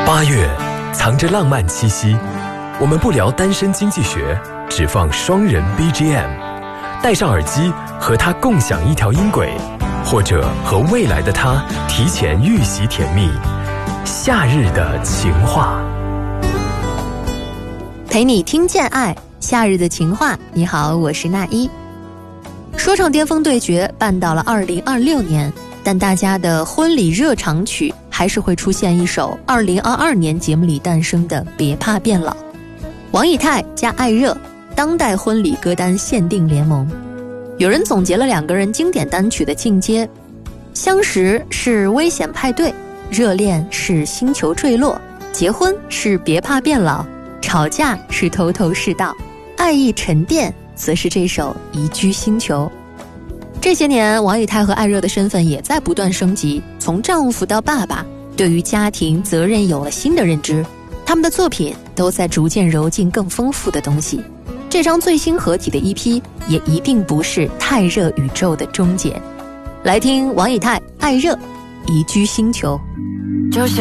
8月藏着浪漫气息，我们不聊单身经济学，只放双人 BGM， 戴上耳机和他共享一条音轨，或者和未来的他提前预习甜蜜。夏日的情话， 陪你听见爱，夏日的情话。你好，我是那一。说唱巅峰对决办到了2026年，但大家的婚礼热场曲还是会出现一首2022年节目里诞生的《别怕变老》。王以太加艾热，当代婚礼歌单限定联盟。有人总结了两个人经典单曲的进阶：相识是危险派对，热恋是星球坠落，结婚是别怕变老，吵架是头头是道，爱意沉淀则是这首宜居星球。这些年，王以太和艾热的身份也在不断升级，从丈夫到爸爸，对于家庭责任有了新的认知。他们的作品都在逐渐揉进更丰富的东西。这张最新合体的 EP 也一定不是太热宇宙的终结。来听王以太、艾热，宜居星球。